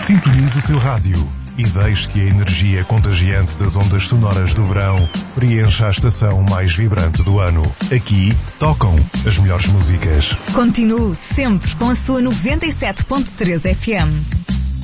Sintonize o seu rádio e deixe que a energia contagiante das ondas sonoras do verão preencha a estação mais vibrante do ano. Aqui tocam as melhores músicas. Continue sempre com a sua 97.3 FM.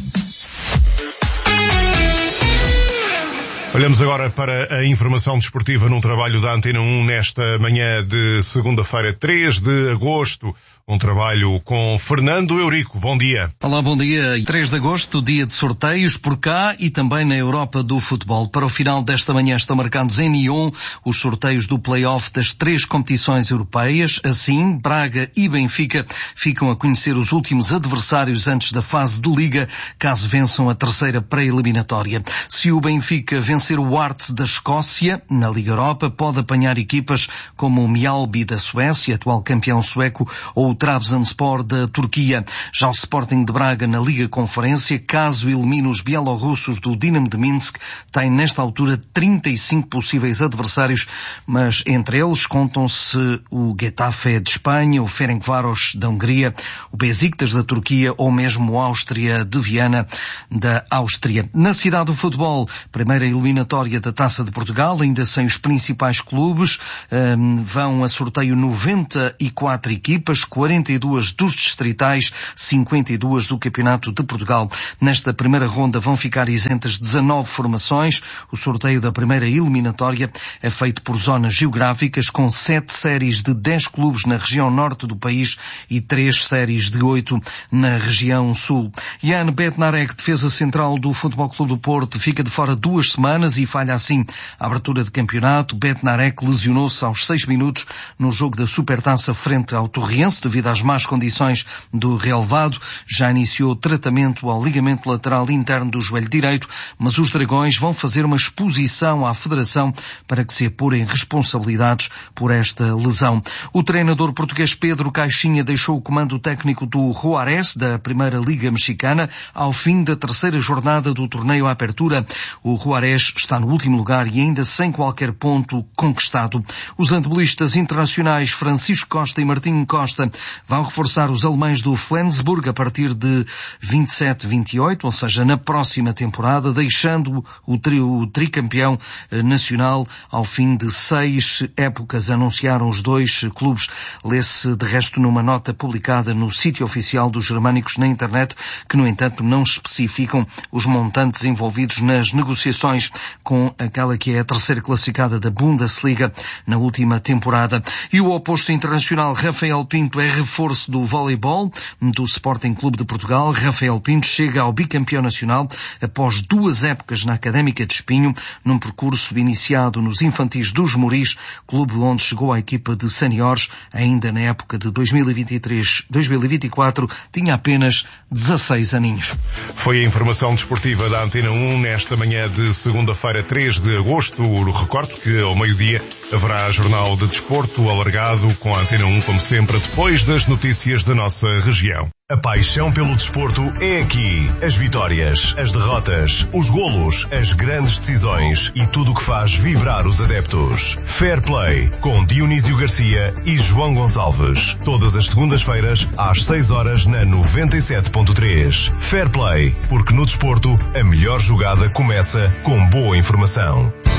Olhamos agora para a informação desportiva num trabalho da Antena 1 nesta manhã de segunda-feira, 3 de agosto. Um trabalho com Fernando Eurico. Bom dia. Olá, bom dia. 3 de agosto, dia de sorteios por cá e também na Europa do futebol. Para o final desta manhã estão marcados em Lyon os sorteios do play-off das 3 competições europeias. Assim, Braga e Benfica ficam a conhecer os últimos adversários antes da fase de Liga, caso vençam a terceira pré-eliminatória. Se o Benfica vencer o Hearts da Escócia, na Liga Europa, pode apanhar equipas como o Mjällby da Suécia, atual campeão sueco, ou o Trabzonspor da Turquia. Já o Sporting de Braga na Liga Conferência, caso elimine os bielorrussos do Dinamo de Minsk, tem nesta altura 35 possíveis adversários, mas entre eles contam-se o Getafe de Espanha, o Ferencváros da Hungria, o Besiktas da Turquia ou mesmo o Áustria de Viana da Áustria. Na cidade do futebol, primeira eliminatória da Taça de Portugal, ainda sem os principais clubes, vão a sorteio 94 equipas, 42 dos distritais, 52 do Campeonato de Portugal. Nesta primeira ronda vão ficar isentas 19 formações. O sorteio da primeira eliminatória é feito por zonas geográficas, com 7 séries de 10 clubes na região norte do país e 3 séries de 8 na região sul. Jan Bednarek, defesa central do Futebol Clube do Porto, fica de fora 2 semanas e falha assim a abertura de campeonato. Bednarek lesionou-se aos 6 minutos no jogo da Supertaça frente ao Torriense, devido às más condições do relevado. Já iniciou tratamento ao ligamento lateral interno do joelho direito, mas os Dragões vão fazer uma exposição à Federação para que se apurem responsabilidades por esta lesão. O treinador português Pedro Caixinha deixou o comando técnico do Juárez, da Primeira Liga Mexicana, ao fim da terceira jornada do torneio Apertura. O Juárez está no último lugar e ainda sem qualquer ponto conquistado. Os handebolistas internacionais Francisco Costa e Martim Costa vão reforçar os alemães do Flensburg a partir de 27-28, ou seja, na próxima temporada, deixando o tricampeão nacional ao fim de 6 épocas, anunciaram os 2 clubes. Lê-se, de resto, numa nota publicada no sítio oficial dos germânicos na internet, que, no entanto, não especificam os montantes envolvidos nas negociações com aquela que é a terceira classificada da Bundesliga na última temporada. E o oposto internacional, Rafael Pinto, é reforço do voleibol do Sporting Clube de Portugal. Rafael Pinto chega ao bicampeão nacional após 2 épocas na Académica de Espinho, num percurso iniciado nos infantis dos Moris, clube onde chegou a equipa de seniores ainda na época de 2023-2024, tinha apenas 16 aninhos. Foi a informação desportiva da Antena 1 nesta manhã de segunda-feira, 3 de agosto. Recordo que ao meio-dia haverá jornal de desporto alargado com a Antena 1, como sempre, depois das notícias da nossa região. A paixão pelo desporto é aqui. As vitórias, as derrotas, os golos, as grandes decisões e tudo o que faz vibrar os adeptos. Fair Play, com Dionísio Garcia e João Gonçalves. Todas as segundas-feiras, às 6 horas, na 97.3. Fair Play, porque no desporto, a melhor jogada começa com boa informação.